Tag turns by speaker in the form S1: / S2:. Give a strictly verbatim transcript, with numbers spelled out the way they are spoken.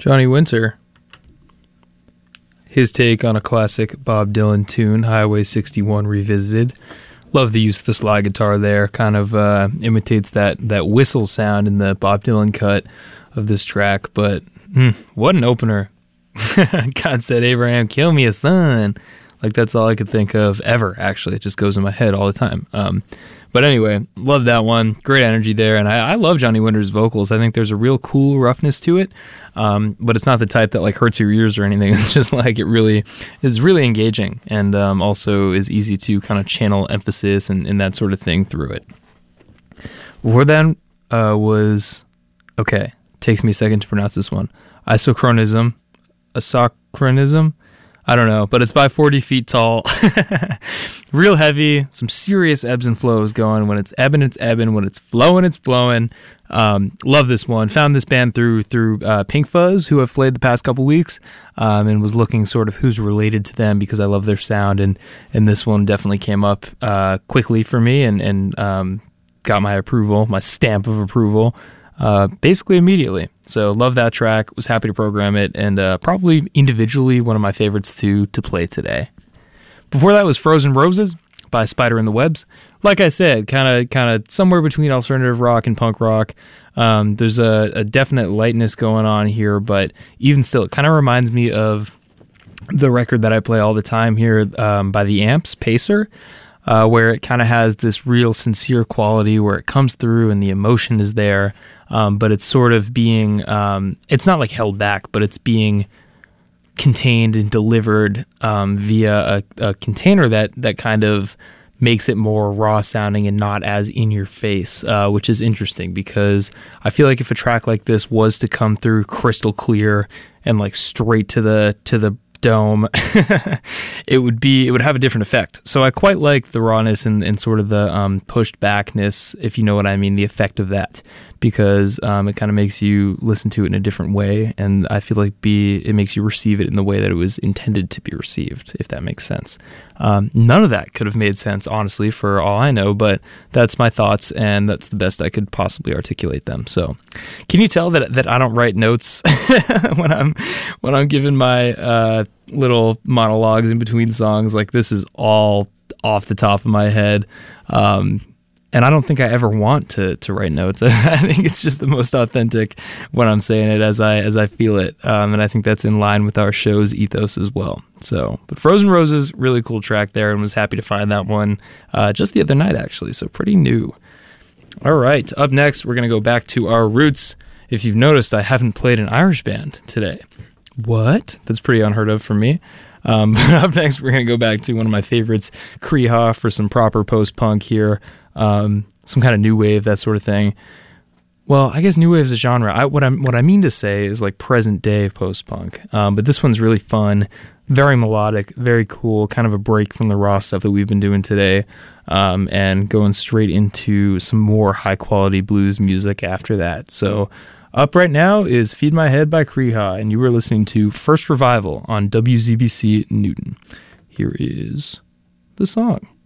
S1: Johnny Winter. His take on a classic Bob Dylan tune, Highway sixty-one Revisited. Love the use of the slide guitar there. Kind of uh, imitates that, that whistle sound in the Bob Dylan cut of this track. But mm, what an opener. God said, Abraham, kill me a son. Like, that's all I could think of ever, actually. It just goes in my head all the time. Um, but anyway, love that one. Great energy there. And I, I love Johnny Winter's vocals. I think there's a real cool roughness to it. Um, but it's not the type that, like, hurts your ears or anything. It's just, like, it really is really engaging. And um, also is easy to kind of channel emphasis and, and that sort of thing through it. Before that uh, was, okay, takes me a second to pronounce this one. Isochronism. Isochronism. I don't know, but it's by forty Feet Tall. Real heavy, some serious ebbs and flows going. When it's ebbing, it's ebbing. When it's flowing, it's flowing. Um, love this one. Found this band through through uh, Pink Fuzz, who I've played the past couple weeks, um, and was looking sort of who's related to them because I love their sound, and and this one definitely came up uh, quickly for me and and um, got my approval, my stamp of approval. Uh, basically immediately. So love that track, was happy to program it, and uh, probably individually one of my favorites to to play today. Before that was Frozen Roses by Spider in the Webs. Like I said, kind of kind of somewhere between alternative rock and punk rock. Um, there's a, a definite lightness going on here, but even still, it kind of reminds me of the record that I play all the time here um, by the Amps, Pacer. Uh, where it kind of has this real sincere quality where it comes through and the emotion is there, um, but it's sort of being, um, it's not like held back, but it's being contained and delivered um, via a, a container that, that kind of makes it more raw sounding and not as in your face, uh, which is interesting because I feel like if a track like this was to come through crystal clear and like straight to the to the dome, it would be it would have a different effect. So I quite like the rawness and, and sort of the um, pushed backness, if you know what I mean, the effect of that, because um, it kind of makes you listen to it in a different way, and I feel like be it makes you receive it in the way that it was intended to be received, if that makes sense. Um, none of that could have made sense, honestly, for all I know, but that's my thoughts, and that's the best I could possibly articulate them. So, can you tell that that I don't write notes when I'm when I'm giving my uh, little monologues in between songs? Like, this is all off the top of my head. Um, And I don't think I ever want to to write notes. I think it's just the most authentic when I'm saying it as I as I feel it. Um, and I think that's in line with our show's ethos as well. So, but Frozen Roses, really cool track there, and was happy to find that one uh, just the other night, actually. So pretty new. All right, up next, we're going to go back to our roots. If you've noticed, I haven't played an Irish band today. What? That's pretty unheard of for me. Um, but up next, we're going to go back to one of my favorites, Creha, for some proper post-punk here. Um, some kind of new wave, that sort of thing. Well, I guess new wave is a genre. I, what I what I mean to say is like present day post punk. Um, but this one's really fun, very melodic, very cool. Kind of a break from the raw stuff that we've been doing today, um, and going straight into some more high quality blues music after that. So, up right now is "Feed My Head" by Creha, and you were listening to First Revival on W Z B C Newton. Here is the song.